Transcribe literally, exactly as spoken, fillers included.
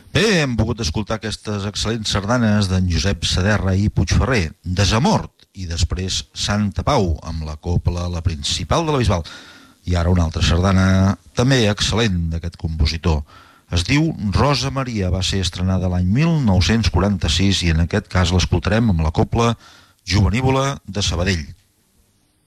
Bé, hem pogut escoltar aquestes excel·lents sardanes d'en Josep Saderra i Puigferrer, Desamort, i després Santa Pau, amb la copla La Principal de la Bisbal. I ara una altra sardana, també excel·lent, d'aquest compositor. Es diu Rosa Maria, va ser estrenada l'any mil nou-cents quaranta-sis i en aquest cas l'escoltarem amb la copla Jovenívola de Sabadell.